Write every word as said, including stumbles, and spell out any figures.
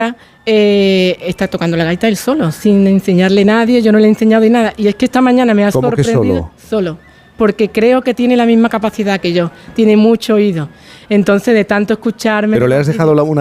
eh, está tocando la gaita él solo, sin enseñarle a nadie, yo no le he enseñado y nada. Y es que esta mañana me ha ¿Cómo que sorprendido. solo? Solo. Porque creo que tiene la misma capacidad que yo, tiene mucho oído. Entonces, de tanto escucharme... Pero le has dejado la, una